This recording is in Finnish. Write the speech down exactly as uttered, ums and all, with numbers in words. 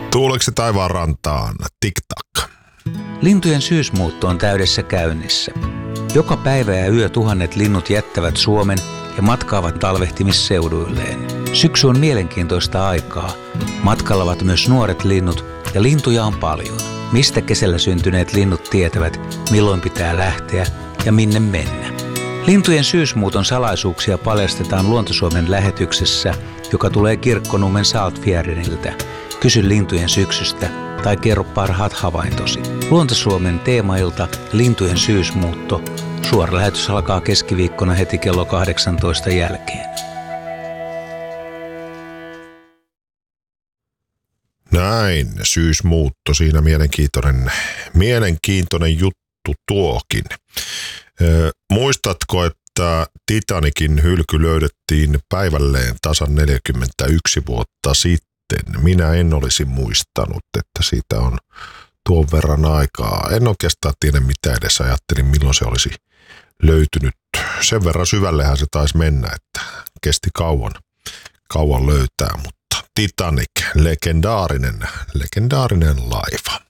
Tuuleksi taivaan rantaan, tik-tak. Lintujen syysmuutto on täydessä käynnissä. Joka päivä ja yö tuhannet linnut jättävät Suomen ja matkaavat talvehtimisseuduilleen. Syksy on mielenkiintoista aikaa. Matkalla ovat myös nuoret linnut ja lintuja on paljon. Mistä kesällä syntyneet linnut tietävät, milloin pitää lähteä ja minne mennä. Lintujen syysmuuton salaisuuksia paljastetaan Luontosuomen lähetyksessä, joka tulee Kirkkonummen Saltfjärdeniltä. Kysy lintujen syksystä tai kerro parhaat havaintosi. Luontosuomen teemailta Lintujen syysmuutto. Suora lähetys alkaa keskiviikkona heti kello kahdeksantoista jälkeen. Näin, syysmuutto. Siinä mielenkiintoinen, mielenkiintoinen juttu tuokin. Ö, muistatko, että Titanicin hylky löydettiin päivälleen tasan neljäkymmentäyksi vuotta sitten? Minä en olisi muistanut, että siitä on tuon verran aikaa. En oikeastaan tiedä, mitä edes ajattelin, milloin se olisi löytynyt. Sen verran syvällehän se taisi mennä, että kesti kauan, kauan löytää, mutta Titanic, legendaarinen, legendaarinen laiva.